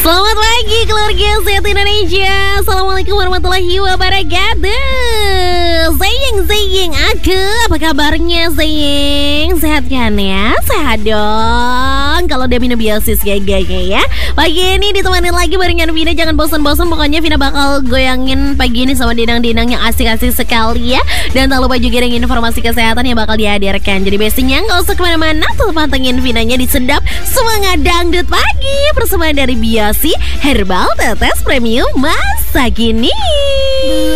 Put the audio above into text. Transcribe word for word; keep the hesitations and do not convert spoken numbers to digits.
Selamat pagi keluarga Sehat Indonesia. Assalamualaikum warahmatullahi wabarakatuh. Zaying, Zaying, aku apa kabarnya Zaying? Sehat kan ya? Sehat dong. Kalau udah minum biosis gaya-gaya ya. Pagi ini ditemani lagi barengan Vina. Jangan bosan-bosan, pokoknya Vina bakal goyangin pagi ini sama dinang-dinang yang asik-asik sekali ya. Dan tak lupa juga dengan informasi kesehatan yang bakal dihadirkan. Jadi bestinya gak usah kemana-mana, tetap pantengin Vinanya di Sedap Semangat Dangdut Pagi. Persembahan dari Biosi Herbal Tetes Premium masa kini.